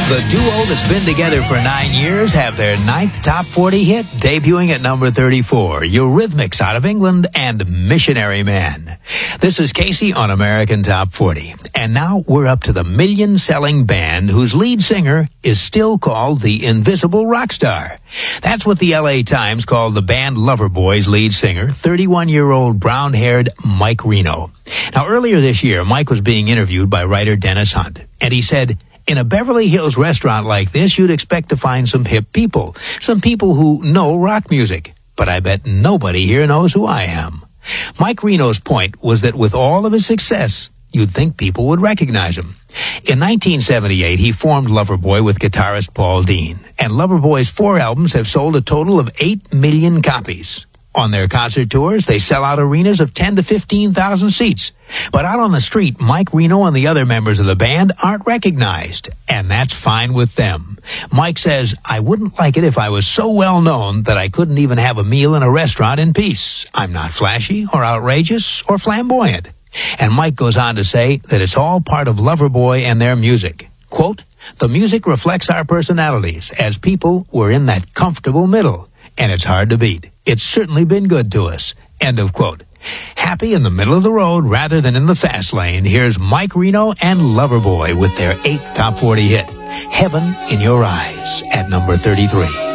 The duo that's been together for 9 years have their 9th top 40 hit, debuting at number 34, Eurythmics out of England and Missionary Man. This is Casey on American Top 40. And now we're up to the million-selling band whose lead singer is still called the Invisible Rock Star. That's what the LA Times called the band Loverboy's lead singer, 31-year-old brown-haired Mike Reno. Now, earlier this year, Mike was being interviewed by writer Dennis Hunt, and he said, "In a Beverly Hills restaurant like this, you'd expect to find some hip people, some people who know rock music. But I bet nobody here knows who I am." Mike Reno's point was that with all of his success, you'd think people would recognize him. In 1978, he formed Loverboy with guitarist Paul Dean, and Loverboy's 4 albums have sold a total of 8 million copies. On their concert tours, they sell out arenas of 10 to 15,000 seats. But out on the street, Mike Reno and the other members of the band aren't recognized, and that's fine with them. Mike says, "I wouldn't like it if I was so well known that I couldn't even have a meal in a restaurant in peace. I'm not flashy or outrageous or flamboyant." And Mike goes on to say that it's all part of Loverboy and their music. Quote, "The music reflects our personalities. As people, we're in that comfortable middle, and it's hard to beat. It's certainly been good to us." End of quote. Happy in the middle of the road rather than in the fast lane, here's Mike Reno and Loverboy with their 8th top 40 hit, Heaven in Your Eyes, at number 33.